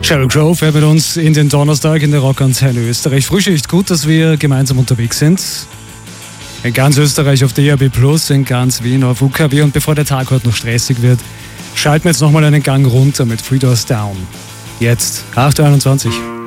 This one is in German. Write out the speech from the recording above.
Sheryl Crow fährt mit uns in den Donnerstag in der Rockantenne Österreich. Frühschicht, gut, dass wir gemeinsam unterwegs sind. In ganz Österreich auf DAB+, in ganz Wien auf UKW. Und bevor der Tag heute noch stressig wird, schalten wir jetzt nochmal einen Gang runter mit Three Doors Down. Jetzt 8:21 Uhr.